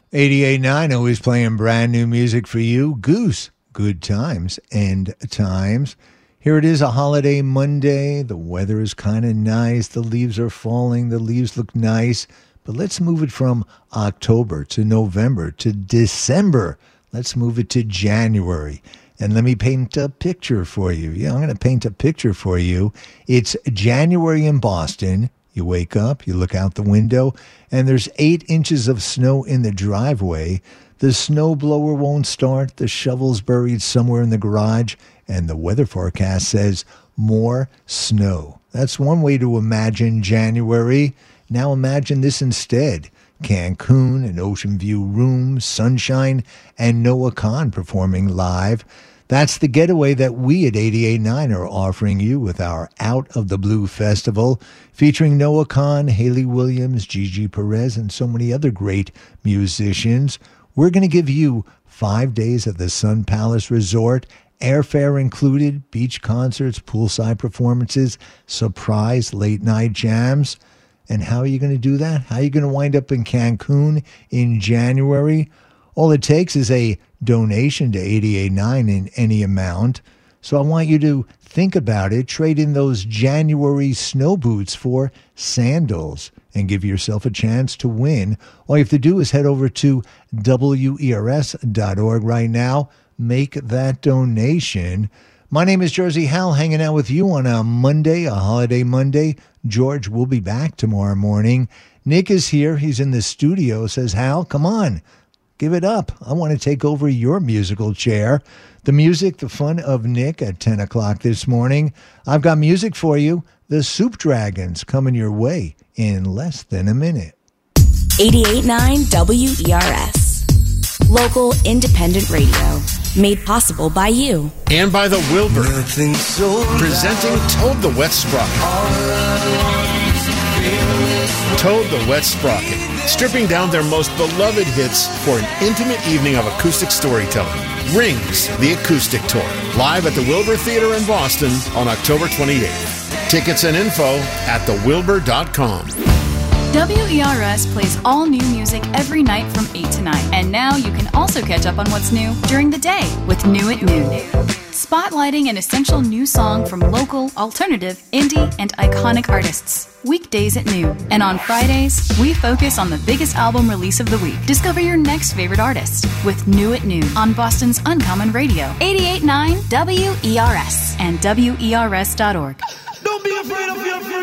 88.9, always playing brand new music for you. Goose, good times and times. Here it is, a holiday Monday. The weather is kind of nice. The leaves are falling. The leaves look nice. But let's move it from October to November to December. Let's move it to January. And let me paint a picture for you. Yeah, I'm going to paint a picture for you. It's January in Boston. You wake up, you look out the window, and there's 8 inches of snow in the driveway. The snowblower won't start. The shovel's buried somewhere in the garage, and the weather forecast says more snow. That's one way to imagine January. Now imagine this instead. Cancun, an Ocean View room, sunshine, and Noah Kahan performing live. That's the getaway that we at 88.9 are offering you with our Out of the Blue Festival, featuring Noah Kahan, Hayley Williams, Gigi Perez, and so many other great musicians. We're going to give you 5 days at the Sun Palace Resort, airfare included, beach concerts, poolside performances, surprise late-night jams. And how are you going to do that? How are you going to wind up in Cancun in January? All it takes is a donation to 88.9 in any amount. So I want you to think about it. Trade in those January snow boots for sandals and give yourself a chance to win. All you have to do is head over to WERS.org right now. Make that donation. My name is Jersey Hal, hanging out with you on a Monday, a holiday Monday. George will be back tomorrow morning. Nick is here. He's in the studio. Says, Hal, come on. Give it up. I want to take over your musical chair. The music, the fun of Nick at 10 o'clock this morning. I've got music for you. The Soup Dragons coming your way in less than a minute. 88.9 WERS. Local independent radio. Made possible by you. And by the Wilbur. Presenting Toad the Wet Sprocket. Toad the Wet Sprocket. Stripping down their most beloved hits for an intimate evening of acoustic storytelling. Rings, the Acoustic Tour. Live at the Wilbur Theater in Boston on October 28th. Tickets and info at thewilbur.com. WERS plays all new music every night from 8 to 9. And now you can also catch up on what's new during the day with New at Noon. Spotlighting an essential new song from local, alternative, indie, and iconic artists. Weekdays at noon. And on Fridays, we focus on the biggest album release of the week. Discover your next favorite artist with New at Noon on Boston's Uncommon Radio. 88.9 WERS and WERS.org.